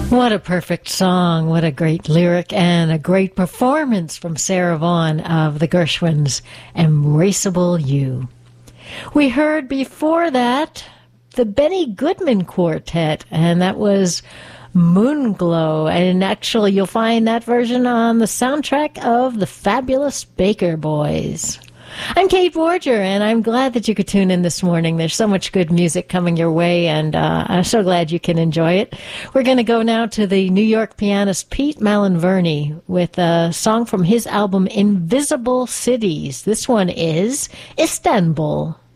What a perfect song. What a great lyric and a great performance from Sarah Vaughan of the Gershwins, Embraceable You. We heard before that the Benny Goodman Quartet, and that was Moonglow. And actually, you'll find that version on the soundtrack of The Fabulous Baker Boys. I'm Kate Borger, and I'm glad that you could tune in this morning. There's so much good music coming your way, and I'm so glad you can enjoy it. We're going to go now to the New York pianist Pete Malinverni with a song from his album Invisible Cities. This one is Istanbul.